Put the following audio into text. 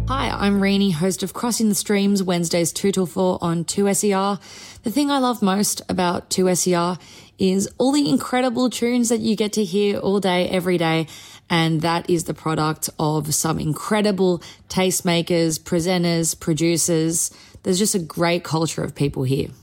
Hi, I'm Renee, host of Crossing the Streams, Wednesdays 2 till 4 on 2SER. The thing I love most about 2SER is all the incredible tunes that you get to hear all day, every day. And that is the product of some incredible tastemakers, presenters, producers. There's just a great culture of people here.